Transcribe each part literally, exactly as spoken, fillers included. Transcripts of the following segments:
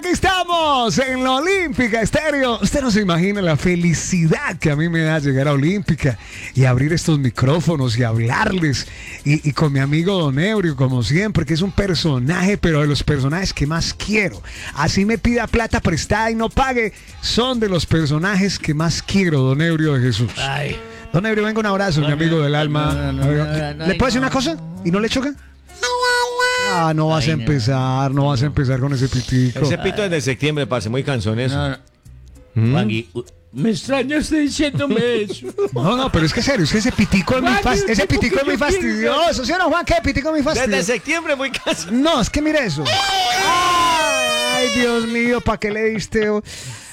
aquí estamos en la Olímpica Estéreo. Usted no se imagina la felicidad que a mí me da llegar a Olímpica y abrir estos micrófonos y hablarles. Y, y con mi amigo Don Ebrio, como siempre, que es un personaje, pero de los personajes que más quiero. Así me pida plata prestada y no pague, son de los personajes que más quiero, Don Ebrio de Jesús. Ay. Don Ebrio, venga, un abrazo, No, mi amigo no, del alma. no, no, A ver, no, no, no, ¿le puedo decir no. una cosa? ¿Y no le choca? Ah, no vas Ay, a no. empezar, no vas a empezar con ese pitico. Ese pito es de septiembre, parce, muy cansón eso. No, no. Juangui, u- me extraña usted diciéndome eso. No, no, pero es que serio, es que ese pitico es muy, Juan, fas- ¿usted ese por qué pitico es muy yo quiero fastidioso. ¿Sí o no, Juan? ¿Qué pitico es muy Desde fastidioso? septiembre muy cansón. No, es que mire eso. Ay, Dios mío, ¿para qué le diste? oh?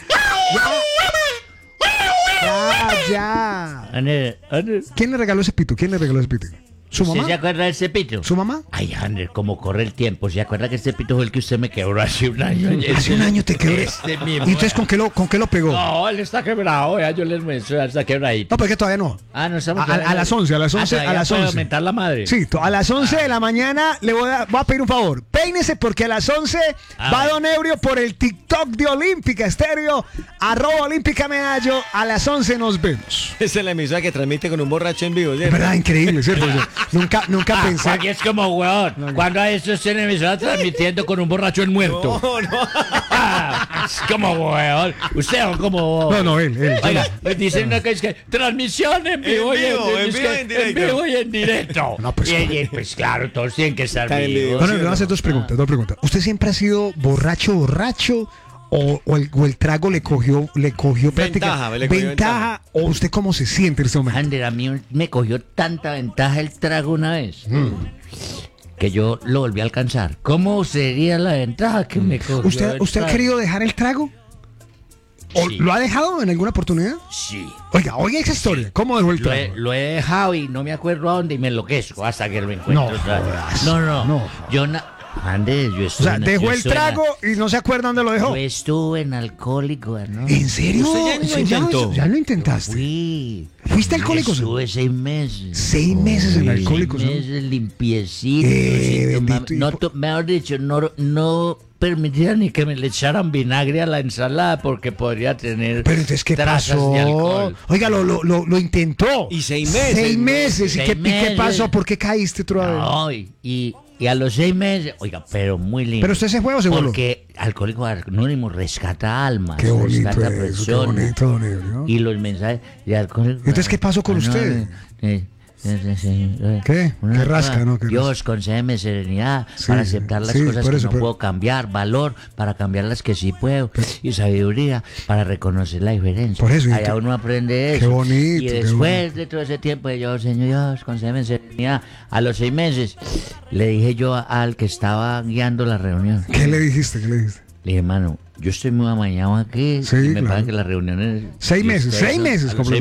Ya, ya. Ander, Ander, ¿Quién le regaló ese pito? ¿Quién le regaló ese pitico? ¿Su ¿usted mamá? se acuerda de ese pito? ¿Su mamá? Ay, Ander, cómo corre el tiempo. ¿Se acuerda que este pito fue el que usted me quebró hace un año? Hace un año te quebré. Este ¿Y mismo. entonces con qué lo, con qué lo pegó? No, él está quebrado, ya yo les muestro, ya está quebradito. No, pero es que todavía no. Ah, no estamos A- a- a las once, a las once, Ah, a las puede once. aumentar la madre. Sí, to- a las once de la mañana le voy a, voy a pedir un favor. Peínese porque a las once Ah, va bueno. Don Ebrio por el TikTok de Olímpica Estéreo, arroba Olímpica Medallo. A las once nos vemos. Esa es la emisora que transmite con un borracho en vivo, Es ¿cierto? verdad, increíble, ¿cierto? Yo nunca, nunca Ah, pensé. Juan, es como weón. Cuando a eso se me está transmitiendo con un borracho en muerto. No, no. Ah, es como weón. Usted es como. No, no, él, él. Oiga, me dicen una que es que transmisión en vivo, En y vivo, en es vivo que y en directo. en vivo y en directo. No, pues, y, y, pues claro, todos tienen que estar Está en vivos. vivo. Bueno, le voy a hacer dos preguntas, dos preguntas. ¿Usted siempre ha sido borracho, borracho? O, o el, o el trago le cogió, le cogió Ventaja, práctica- le cogió ventaja, o usted cómo se siente en este momento? Ander, a mí me cogió tanta ventaja el trago una vez. Que yo lo volví a alcanzar. ¿Cómo sería la ventaja que me cogió? ¿Usted, el ¿Usted ha trago? querido dejar el trago? ¿O Sí. lo ha dejado en alguna oportunidad? Sí. Oiga, oiga esa historia. ¿Cómo dejó el Lo he, trago? lo he dejado y no me acuerdo a dónde y me enloquezco hasta que lo encuentro. No otra vez. jodas. no, no, No. Yo na- Ander, yo O estuve sea, en- dejó yo el estuve en- trago y no se acuerda dónde lo dejó. Yo estuve en alcohólico, ¿no? ¿En serio? ¿Usted ya lo ¿Ya- intentó? ¿Ya lo intentaste? Fui. ¿Fuiste alcohólico? Estuve seis meses. Seis meses en Seis alcohólicos, ¿no? meses limpiecito. Eh, sin bendito, tomar- y no, por- to- mejor dicho, no, no permitía ni que me le echaran vinagre a la ensalada porque podría tener Pero entonces, ¿qué trazas pasó? de alcohol. Oiga, lo, lo, lo, lo intentó. Y seis meses, Seis ¿no? meses. ¿Y, Seis qué, y qué meses. pasó? ¿Por qué caíste otra vez? No, y, y, y a los seis meses, oiga, pero muy lindo. ¿Pero usted se fue o se voló? Porque Alcohólicos Anónimos rescata almas, Qué bonito rescata eso, qué personas. bonito, don Ebrio. Y los mensajes de Alcohólicos Entonces, ¿qué pasó con usted? Anónimos, eh, eh, eh, eh, ¿Qué? una ¿Qué rasca, cosa, no? ¿Qué Dios, concédeme serenidad Sí, para aceptar las sí, cosas por que eso, no pero- puedo cambiar, valor para cambiar las que sí puedo, y sabiduría para reconocer la diferencia. Por eso, y Allá tú- uno aprende Qué eso. bonito, Y qué después de todo ese tiempo, yo, Señor Dios, concédeme serenidad. A los seis meses, le dije yo al que estaba guiando la reunión, ¿Qué le dijiste? ¿Qué le dijiste? le dije, hermano, yo estoy muy amañado aquí Sí, y me claro. parece que las reuniones... Seis y meses, ustedes seis son- meses, a los como seis